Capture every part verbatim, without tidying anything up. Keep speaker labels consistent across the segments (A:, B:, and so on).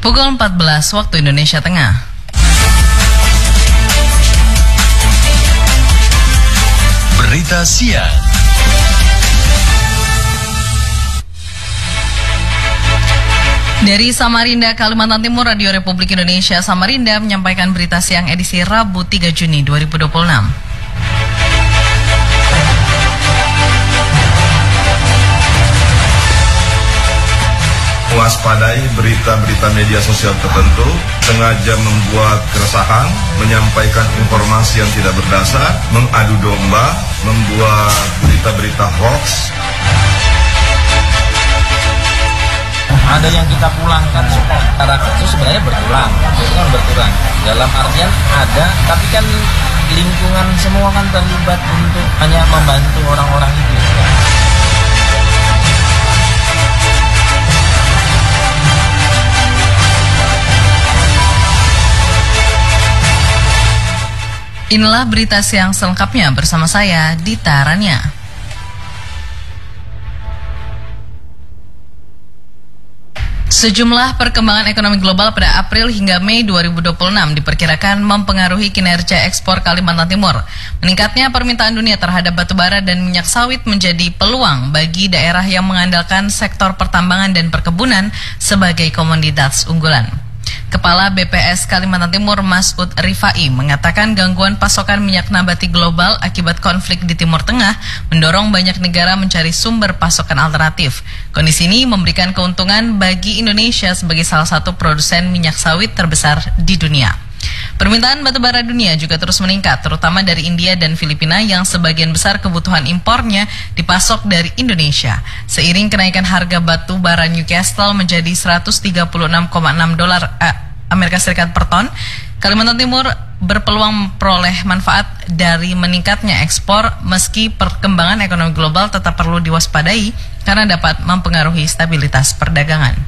A: Pukul empat belas waktu Indonesia Tengah.
B: Berita siang.
A: Dari Samarinda, Kalimantan Timur, Radio Republik Indonesia Samarinda menyampaikan berita siang edisi Rabu tiga Juni dua ribu dua puluh enam.
C: Waspadai berita-berita media sosial tertentu, sengaja membuat keresahan, menyampaikan informasi yang tidak berdasar, mengadu domba, membuat berita-berita hoax.
D: Ada yang kita pulangkan, masyarakat itu sebenarnya berkurang, itu kan berkurang. Dalam artian ada, tapi kan lingkungan semua kan terlibat untuk hanya membantu orang-orang itu.
A: Inilah berita siang selengkapnya bersama saya, Dita Rania. Sejumlah perkembangan ekonomi global pada April hingga Mei dua ribu dua puluh enam diperkirakan mempengaruhi kinerja ekspor Kalimantan Timur. Meningkatnya permintaan dunia terhadap batubara dan minyak sawit menjadi peluang bagi daerah yang mengandalkan sektor pertambangan dan perkebunan sebagai komoditas unggulan. Kepala B P S Kalimantan Timur Masud Rifai mengatakan gangguan pasokan minyak nabati global akibat konflik di Timur Tengah mendorong banyak negara mencari sumber pasokan alternatif. Kondisi ini memberikan keuntungan bagi Indonesia sebagai salah satu produsen minyak sawit terbesar di dunia. Permintaan batubara dunia juga terus meningkat, terutama dari India dan Filipina yang sebagian besar kebutuhan impornya dipasok dari Indonesia. Seiring kenaikan harga batubara Newcastle menjadi seratus tiga puluh enam koma enam dolar eh, Amerika Serikat per ton, Kalimantan Timur berpeluang memperoleh manfaat dari meningkatnya ekspor meski perkembangan ekonomi global tetap perlu diwaspadai karena dapat mempengaruhi stabilitas perdagangan.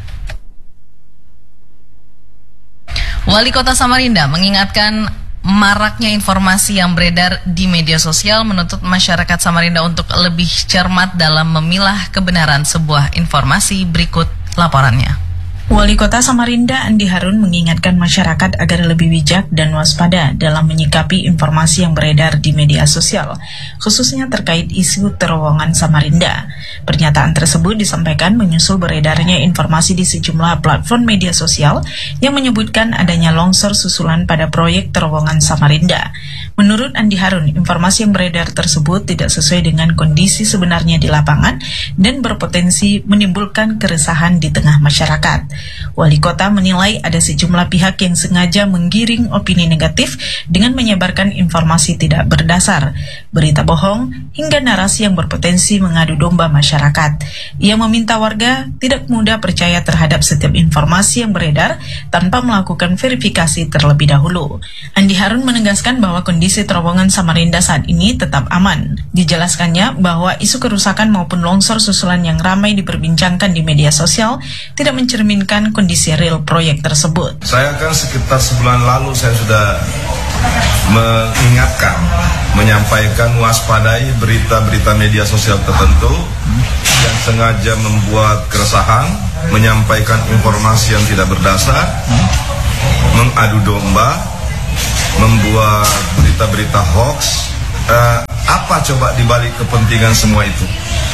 A: Wali Kota Samarinda mengingatkan maraknya informasi yang beredar di media sosial menuntut masyarakat Samarinda untuk lebih cermat dalam memilah kebenaran sebuah informasi. Berikut laporannya.
E: Wali Kota Samarinda Andi Harun mengingatkan masyarakat agar lebih bijak dan waspada dalam menyikapi informasi yang beredar di media sosial, khususnya terkait isu terowongan Samarinda. Pernyataan tersebut disampaikan menyusul beredarnya informasi di sejumlah platform media sosial yang menyebutkan adanya longsor susulan pada proyek terowongan Samarinda. Menurut Andi Harun, informasi yang beredar tersebut tidak sesuai dengan kondisi sebenarnya di lapangan dan berpotensi menimbulkan keresahan di tengah masyarakat. Wali Kota menilai ada sejumlah pihak yang sengaja menggiring opini negatif dengan menyebarkan informasi tidak berdasar, berita bohong, hingga narasi yang berpotensi mengadu domba masyarakat. Ia meminta warga tidak mudah percaya terhadap setiap informasi yang beredar tanpa melakukan verifikasi terlebih dahulu. Andi Harun menegaskan bahwa kondisi terowongan Samarinda saat ini tetap aman. Dijelaskannya bahwa isu kerusakan maupun longsor susulan yang ramai diperbincangkan di media sosial tidak mencerminkan kondisi real proyek tersebut.
C: Saya kan sekitar sebulan lalu saya sudah mengingatkan, menyampaikan waspadai berita-berita media sosial tertentu yang sengaja membuat keresahan, menyampaikan informasi yang tidak berdasar, mengadu domba, membuat berita-berita hoax. Uh, apa coba dibalik kepentingan semua itu?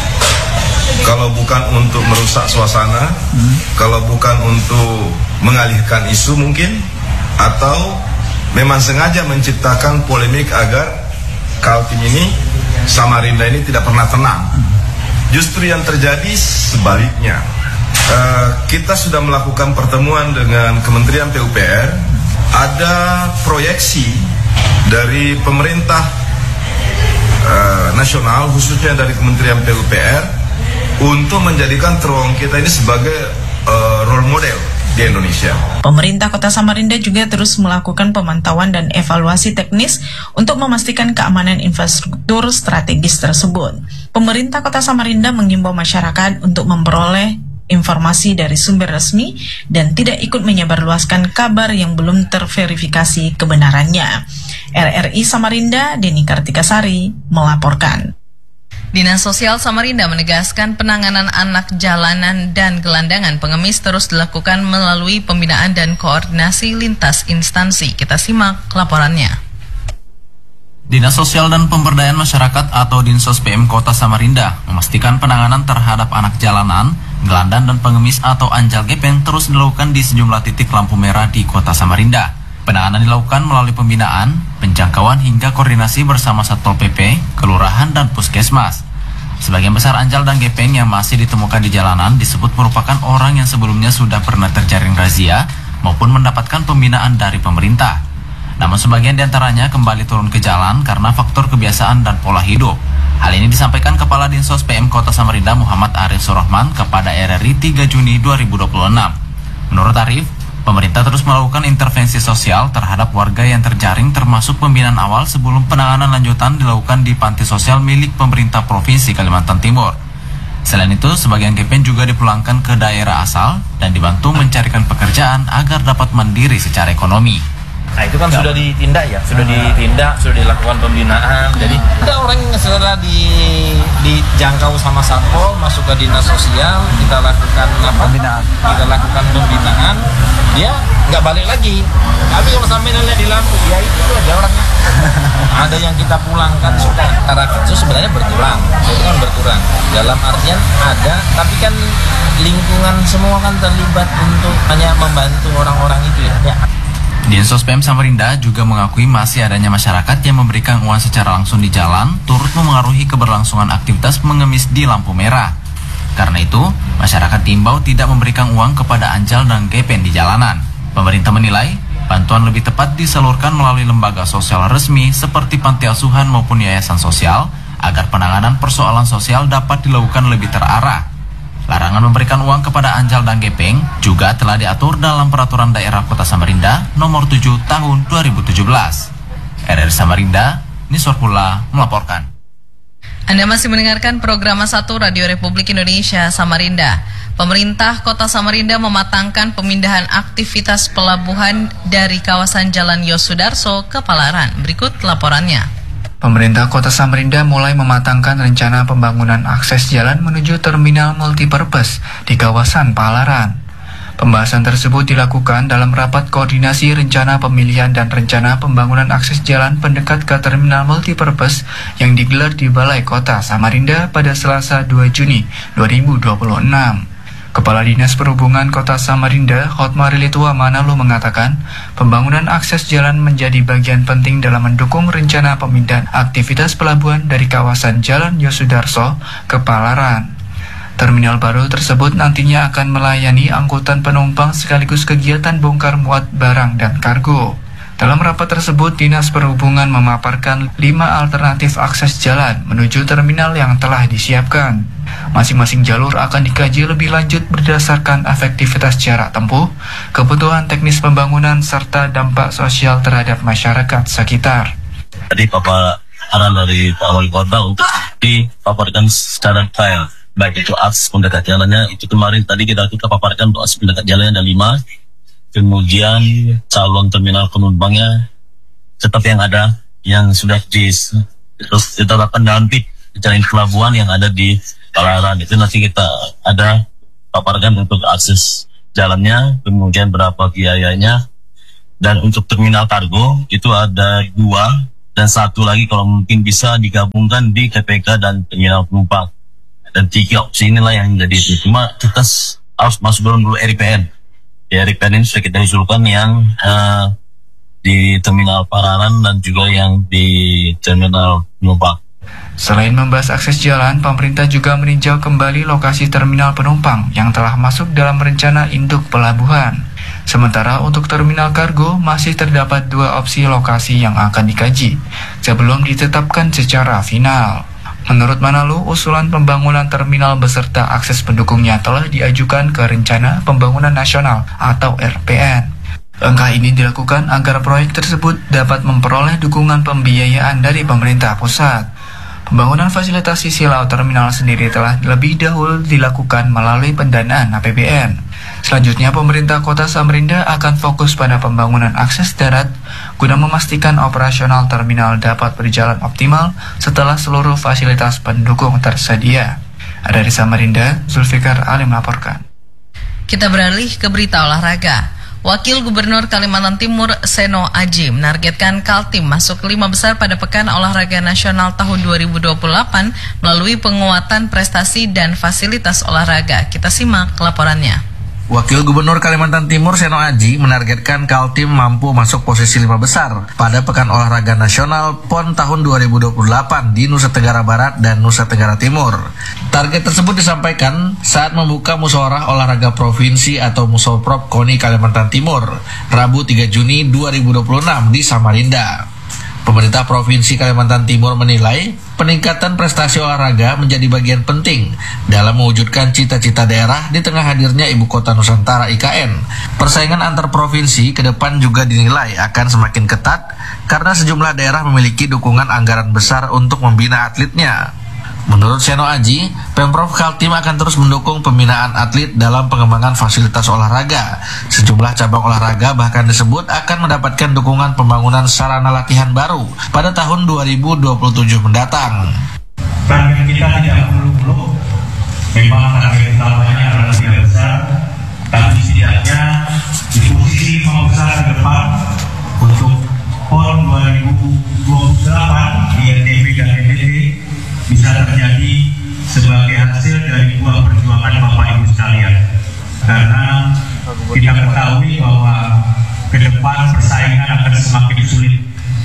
C: Kalau bukan untuk merusak suasana, hmm. kalau bukan untuk mengalihkan isu mungkin, atau memang sengaja menciptakan polemik agar Kaltim ini, Samarinda ini tidak pernah tenang. Justru yang terjadi sebaliknya. Uh, kita sudah melakukan pertemuan dengan Kementerian P U P R, ada proyeksi dari pemerintah uh, nasional, khususnya dari Kementerian P U P R, untuk menjadikan terowongan kita ini sebagai uh, role model di Indonesia.
E: Pemerintah Kota Samarinda juga terus melakukan pemantauan dan evaluasi teknis untuk memastikan keamanan infrastruktur strategis tersebut. Pemerintah Kota Samarinda mengimbau masyarakat untuk memperoleh informasi dari sumber resmi dan tidak ikut menyebarluaskan kabar yang belum terverifikasi kebenarannya. R R I Samarinda, Deni Kartikasari melaporkan.
A: Dinas Sosial Samarinda menegaskan penanganan anak jalanan dan gelandangan pengemis terus dilakukan melalui pembinaan dan koordinasi lintas instansi. Kita simak laporannya.
F: Dinas Sosial dan Pemberdayaan Masyarakat atau Dinsos P M Kota Samarinda memastikan penanganan terhadap anak jalanan, gelandan dan pengemis atau anjal gepeng terus dilakukan di sejumlah titik lampu merah di Kota Samarinda. Penanganan dilakukan melalui pembinaan, penjangkauan hingga koordinasi bersama Satpol P P, kelurahan dan puskesmas. Sebagian besar anjal dan gepeng yang masih ditemukan di jalanan disebut merupakan orang yang sebelumnya sudah pernah terjaring razia maupun mendapatkan pembinaan dari pemerintah. Namun sebagian diantaranya kembali turun ke jalan karena faktor kebiasaan dan pola hidup. Hal ini disampaikan Kepala Dinsos P M Kota Samarinda Muhammad Arif Surahman kepada R R I tiga Juni dua ribu dua puluh enam. Menurut Arif, pemerintah terus melakukan intervensi sosial terhadap warga yang terjaring termasuk pembinaan awal sebelum penanganan lanjutan dilakukan di panti sosial milik pemerintah Provinsi Kalimantan Timur. Selain itu, sebagian gepeng juga dipulangkan ke daerah asal dan dibantu mencarikan pekerjaan agar dapat mandiri secara ekonomi.
D: Nah itu kan ya. Sudah ditindak ya, sudah ditindak, sudah dilakukan pembinaan. Jadi ada orang yang setelah di, dijangkau sama Satpol masuk ke dinas sosial, kita lakukan apa? Pembinaan. Kita lakukan pembinaan, dia nggak balik lagi. Tapi kalau sampai lihat di lampu, ya itu tuh aja orangnya. Ada yang kita pulangkan sudah. Karena itu sebenarnya berkurang, itu kan berkurang. Dalam artian ada, tapi kan lingkungan semua kan terlibat untuk hanya membantu orang-orang itu ya. ya.
F: Dinsos P M Samarinda juga mengakui masih adanya masyarakat yang memberikan uang secara langsung di jalan turut memengaruhi keberlangsungan aktivitas mengemis di lampu merah. Karena itu, masyarakat diimbau tidak memberikan uang kepada anjal dan gepeng di jalanan. Pemerintah menilai, bantuan lebih tepat disalurkan melalui lembaga sosial resmi seperti panti asuhan maupun yayasan sosial agar penanganan persoalan sosial dapat dilakukan lebih terarah. Larangan memberikan uang kepada anjal dan gepeng juga telah diatur dalam Peraturan Daerah Kota Samarinda Nomor tujuh Tahun dua ribu tujuh belas. R R I Samarinda, Nisor Pula melaporkan.
A: Anda masih mendengarkan program satu Radio Republik Indonesia Samarinda. Pemerintah Kota Samarinda mematangkan pemindahan aktivitas pelabuhan dari kawasan Jalan Yosudarso ke Palaran. Berikut laporannya.
G: Pemerintah Kota Samarinda mulai mematangkan rencana pembangunan akses jalan menuju terminal multipurpose di kawasan Palaran. Pembahasan tersebut dilakukan dalam rapat koordinasi rencana pemilihan dan rencana pembangunan akses jalan pendekat ke terminal multipurpose yang digelar di Balai Kota Samarinda pada Selasa dua Juni dua ribu dua puluh enam. Kepala Dinas Perhubungan Kota Samarinda, Hotmarilitua Manalo mengatakan, pembangunan akses jalan menjadi bagian penting dalam mendukung rencana pemindahan aktivitas pelabuhan dari kawasan Jalan Yosudarso ke Palaran. Terminal baru tersebut nantinya akan melayani angkutan penumpang sekaligus kegiatan bongkar muat barang dan kargo. Dalam rapat tersebut, Dinas Perhubungan memaparkan lima alternatif akses jalan menuju terminal yang telah disiapkan. Masing-masing jalur akan dikaji lebih lanjut berdasarkan efektivitas jarak tempuh, kebutuhan teknis pembangunan, serta dampak sosial terhadap masyarakat sekitar.
H: Tadi paparan dari Pak Wali Kota untuk dipaparkan secara detail, baik itu akses pendekat jalannya, itu kemarin tadi kita kita paparkan untuk akses pendekat jalannya ada lima, kemudian calon terminal penumpangnya tetap yang ada, yang sudah di terus ditetapkan nanti jalan pelabuhan yang ada di Palaran, itu nanti kita ada paparkan untuk akses jalannya, kemudian berapa biayanya, dan untuk terminal kargo itu ada dua dan satu lagi kalau mungkin bisa digabungkan di K P K dan terminal penumpang, dan tiga opsi inilah yang jadi itu. Cuma kita harus masuk dulu R I P N. Ya, R I P N ini sudah kita usulkan yang uh, di terminal Palaran dan juga yang di terminal penumpang.
G: Selain membahas akses jalan, pemerintah juga meninjau kembali lokasi terminal penumpang yang telah masuk dalam rencana induk pelabuhan. Sementara untuk terminal kargo masih terdapat dua opsi lokasi yang akan dikaji sebelum ditetapkan secara final. Menurut Manalo, usulan pembangunan terminal beserta akses pendukungnya telah diajukan ke Rencana Pembangunan Nasional atau R P N. Langkah ini dilakukan agar proyek tersebut dapat memperoleh dukungan pembiayaan dari pemerintah pusat. Pembangunan fasilitas sisi laut terminal sendiri telah lebih dahulu dilakukan melalui pendanaan A P B N. Selanjutnya, pemerintah Kota Samarinda akan fokus pada pembangunan akses darat guna memastikan operasional terminal dapat berjalan optimal setelah seluruh fasilitas pendukung tersedia. Dari Samarinda, Zulfikar Ali melaporkan.
A: Kita beralih ke berita olahraga. Wakil Gubernur Kalimantan Timur Seno Aji menargetkan Kaltim masuk lima besar pada Pekan Olahraga Nasional tahun dua ribu dua puluh delapan melalui penguatan prestasi dan fasilitas olahraga. Kita simak laporannya.
I: Wakil Gubernur Kalimantan Timur Seno Aji menargetkan Kaltim mampu masuk posisi lima besar pada Pekan Olahraga Nasional P O N tahun dua ribu dua puluh delapan di Nusa Tenggara Barat dan Nusa Tenggara Timur. Target tersebut disampaikan saat membuka Musyawarah Olahraga Provinsi atau Musorprop KONI Kalimantan Timur, Rabu tiga Juni dua ribu dua puluh enam di Samarinda. Pemerintah Provinsi Kalimantan Timur menilai peningkatan prestasi olahraga menjadi bagian penting dalam mewujudkan cita-cita daerah di tengah hadirnya Ibu Kota Nusantara I K N. Persaingan antar provinsi ke depan juga dinilai akan semakin ketat karena sejumlah daerah memiliki dukungan anggaran besar untuk membina atletnya. Menurut Seno Aji, Pemprov Kaltim akan terus mendukung pembinaan atlet dalam pengembangan fasilitas olahraga. Sejumlah cabang olahraga bahkan disebut akan mendapatkan dukungan pembangunan sarana latihan baru pada tahun dua ribu dua puluh tujuh mendatang.
J: Target kita tidak muluk-muluk, memang target utamanya adalah tiga besar, tapi setidaknya di posisi lima besar ke depan untuk P O N dua ribu dua puluh delapan di N T B dan N T B bisa terjadi sebagai hasil dari dua perjuangan Bapak Ibu sekalian. Karena kita ketahui bahwa ke depan persaingan akan semakin sulit,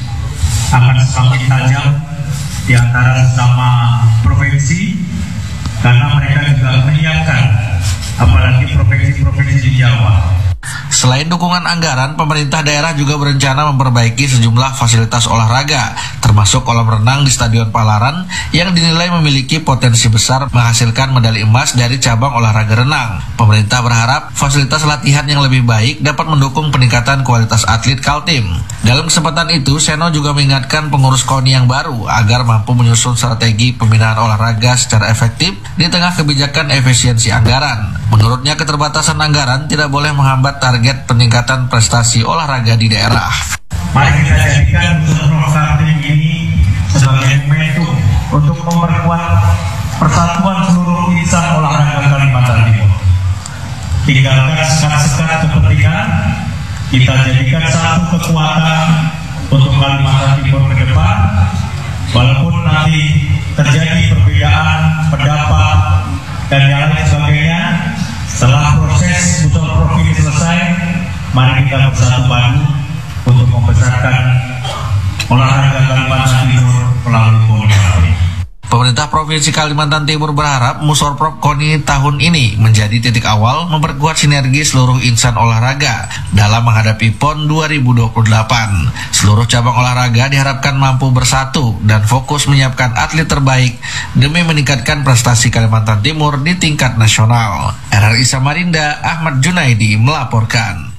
J: akan semakin tajam di antara sesama provinsi, karena mereka juga menyiapkan, apalagi provinsi-provinsi di Jawa.
I: Selain dukungan anggaran, pemerintah daerah juga berencana memperbaiki sejumlah fasilitas olahraga, termasuk kolam renang di Stadion Palaran yang dinilai memiliki potensi besar menghasilkan medali emas dari cabang olahraga renang. Pemerintah berharap fasilitas latihan yang lebih baik dapat mendukung peningkatan kualitas atlet Kaltim. Dalam kesempatan itu, Seno juga mengingatkan pengurus KONI yang baru agar mampu menyusun strategi pembinaan olahraga secara efektif di tengah kebijakan efisiensi anggaran. Menurutnya, keterbatasan anggaran tidak boleh menghambat target peningkatan prestasi olahraga di daerah.
J: Mari kita jadikan Musorprop Kaltim ini sebagai momentum untuk memperkuat persatuan seluruh insan olahraga Kalimantan Timur. Tinggalkan sekat-sekat kepentingan, kita jadikan satu kekuatan untuk Kalimantan Timur ke depan. Walaupun nanti terjadi perbedaan pendapat dan yang lain sebagainya, setelah proses Musorprop ini selesai, mari kita bersatu padu untuk membesarkan olahraga Kalimantan Timur melalui KONI.
I: Pemerintah Provinsi Kalimantan Timur berharap Musorprop KONI tahun ini menjadi titik awal memperkuat sinergi seluruh insan olahraga dalam menghadapi P O N dua ribu dua puluh delapan. Seluruh cabang olahraga diharapkan mampu bersatu dan fokus menyiapkan atlet terbaik demi meningkatkan prestasi Kalimantan Timur di tingkat nasional. R R I Samarinda, Ahmad Junaidi melaporkan.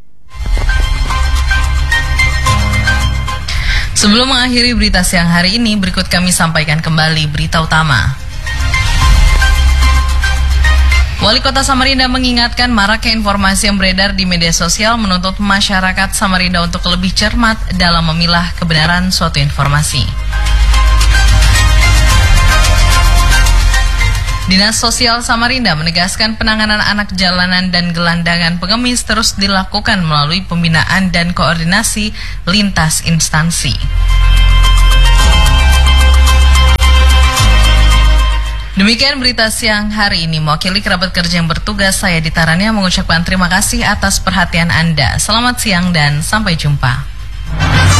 A: Sebelum mengakhiri berita siang hari ini, berikut kami sampaikan kembali berita utama. Wali Kota Samarinda mengingatkan maraknya informasi yang beredar di media sosial menuntut masyarakat Samarinda untuk lebih cermat dalam memilah kebenaran suatu informasi. Dinas Sosial Samarinda menegaskan penanganan anak jalanan dan gelandangan pengemis terus dilakukan melalui pembinaan dan koordinasi lintas instansi. Demikian berita siang hari ini. Mewakili kerabat kerja yang bertugas, saya Ditaranya mengucapkan terima kasih atas perhatian Anda. Selamat siang dan sampai jumpa.